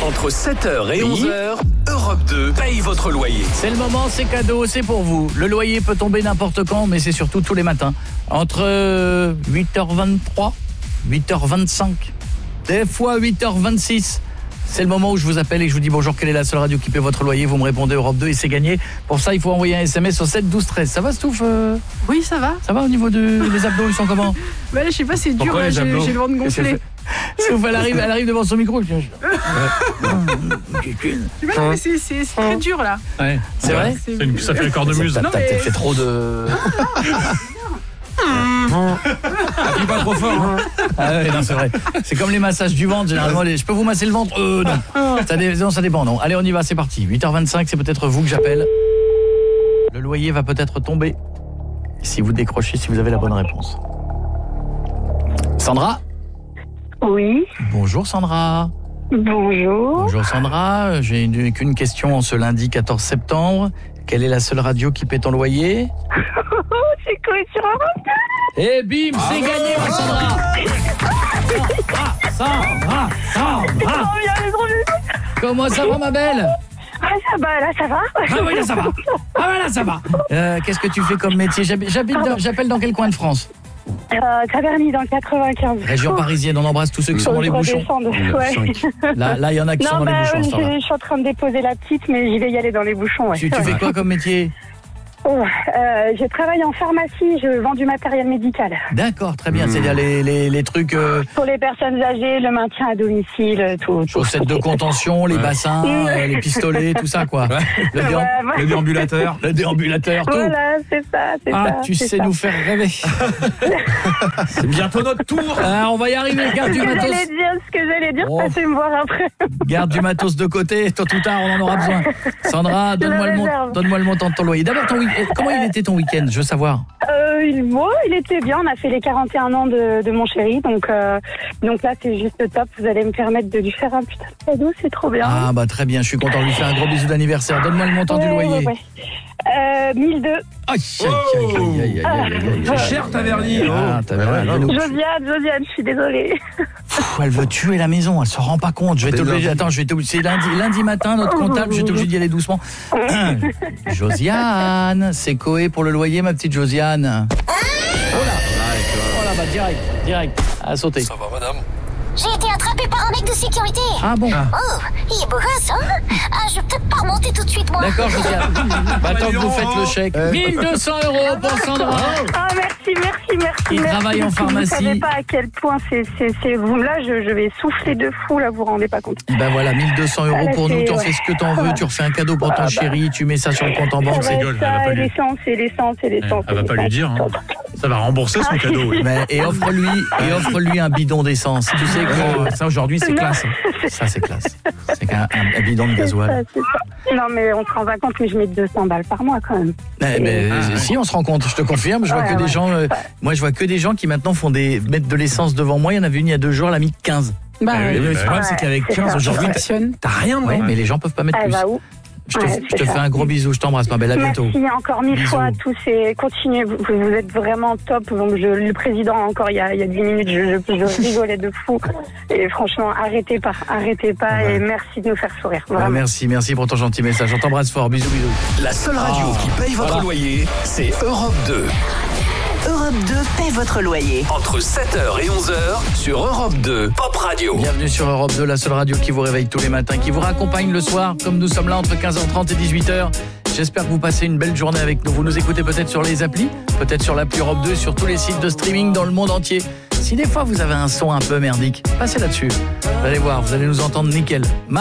Entre 7h et 11h, Europe 2 paye votre loyer. C'est le moment, c'est cadeau, c'est pour vous. Le loyer peut tomber n'importe quand, mais c'est surtout tous les matins. Entre 8h23, 8h25, des fois 8h26. C'est le moment où je vous appelle et je vous dis bonjour, quelle est la seule radio qui paie votre loyer? Vous me répondez Europe 2 et c'est gagné. Pour ça, il faut envoyer un SMS au 7 12 13. Ça va, Stouff? Oui, ça va. Ça va au niveau des abdos, ils sont comment? Bah là, je sais pas, c'est dur, là, j'ai le ventre gonflé. Stouff, elle arrive devant son micro. Tu vois, mais c'est très dur, là. Ouais. C'est vrai? Ça fait le corps de muse. T'as peut-être fait trop de... Appuie pas trop fort. Hein. Ah ouais, non, c'est vrai. C'est comme les massages du ventre, généralement. Je peux vous masser le ventre? Non. Ça dépend, non. Allez, on y va, c'est parti. 8h25, c'est peut-être vous que j'appelle. Le loyer va peut-être tomber. Si vous décrochez, si vous avez la bonne réponse. Sandra? Oui. Bonjour Sandra. Bonjour. Bonjour Sandra. J'ai qu'une question en ce lundi 14 septembre. Quelle est la seule radio qui paie ton loyer? C'est quoi sur Europe 2? Et bim, c'est gagné, ma Sandra. Sandra. Oh, bien, trop bien. Comment ça va, ma belle? Ah, ça va, là, ça va. Ah oui, là, ça va. Ah ouais, là, ça va. Qu'est-ce que tu fais comme métier? J'appelle dans quel coin de France? Taverny dans le 95. Région parisienne, on embrasse tous ceux qui sont dans les bouchons. Ouais. Là, il y en a qui sont dans les bouchons. Je suis en train de déposer la petite, mais j'y vais y aller dans les bouchons. Ouais. Tu fais quoi comme métier? Je travaille en pharmacie, je vends du matériel médical. D'accord, très bien. C'est-à-dire les trucs... Pour les personnes âgées, le maintien à domicile, tout. Chaussettes de contention, les bassins, les pistolets, tout ça, quoi. Le déambulateur. Le déambulateur, tout. Voilà, c'est ça. Tu sais nous faire rêver. C'est bientôt notre tour. On va y arriver, garde du matos. Ce que j'allais dire, passez me voir après. Garde du matos de côté, tôt ou tard, on en aura besoin. Sandra, donne-moi le montant de ton loyer. D'abord, comment il était ton week-end, je veux savoir? Il était bien, on a fait les 41 ans de mon chéri, donc là c'est juste top, vous allez me permettre de lui faire un putain de cadeau, c'est trop bien. Ah bah très bien, je suis content de lui faire un gros bisou d'anniversaire. Donne-moi le montant du loyer. 1002. Aïe. C'est cher, Taverny. Josiane, je suis désolée. Elle veut tuer la maison, elle se rend pas compte. Je vais t'obliger. Attends, c'est lundi matin, notre comptable, je vais t'obliger d'y aller doucement. Josiane, c'est Coé pour le loyer, ma petite Josiane. Voilà, direct, à sauter. Ça va, madame? J'ai été attrapée par un mec de sécurité. Ah bon? Oh, il est beau gosse, hein? Je vais peut-être pas remonter tout de suite, moi. D'accord, Josiane. Tant que vous faites le chèque. 1200 € pour Sandra. Ah, merci. Il travaille en pharmacie. Vous savez pas à quel point c'est vous là, je vais souffler de fou, là, vous vous rendez pas compte. Ben voilà, 1200 € pour nous, tu en fais ce que t'en veux, tu refais un cadeau pour ton chéri, tu mets ça sur le compte en banque. C'est l'essence. Elle va pas lui dire, hein. Ça va rembourser son cadeau. Oui. Et offre-lui un bidon d'essence. Tu sais que ça aujourd'hui c'est classe. Ça c'est classe. C'est qu'un bidon de gasoil. Non mais on se rend pas compte, mais je mets 200 balles par mois quand même. Si on se rend compte, je te confirme, je vois que des gens moi je vois que des gens qui maintenant mettent de l'essence devant moi, il y en avait une il y a 2 jours, elle a mis 15. Le problème c'est qu'avec 15 aujourd'hui, t'as rien. Ouais, mais les gens peuvent pas mettre plus. Je te fais un gros bisou, je t'embrasse ma belle, à bientôt. Merci encore 1000 fois à tous et continuez, vous êtes vraiment top. Donc le président encore il y a 10 minutes, je rigolais de fou. Et franchement, arrêtez pas et merci de nous faire sourire. Merci pour ton gentil message, je t'embrasse fort, bisous. La seule radio qui paye votre loyer, c'est Europe 2. Europe 2 paie votre loyer. Entre 7h et 11h sur Europe 2 Pop Radio. Bienvenue sur Europe 2, la seule radio qui vous réveille tous les matins, qui vous raccompagne le soir, comme nous sommes là entre 15h30 et 18h. J'espère que vous passez une belle journée avec nous. Vous nous écoutez peut-être sur les applis, peut-être sur l'appli Europe 2, sur tous les sites de streaming dans le monde entier. Si des fois vous avez un son un peu merdique, passez là-dessus. Vous allez voir, vous allez nous entendre nickel.